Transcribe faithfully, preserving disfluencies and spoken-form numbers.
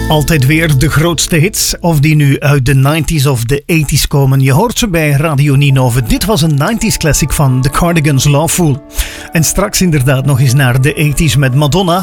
Altijd weer de grootste hits, of die nu uit de nineties of de eighties komen. Je hoort ze bij Radio Ninove. Dit was een nineties classic van The Cardigans, Lawful. En straks inderdaad nog eens naar de eighties met Madonna.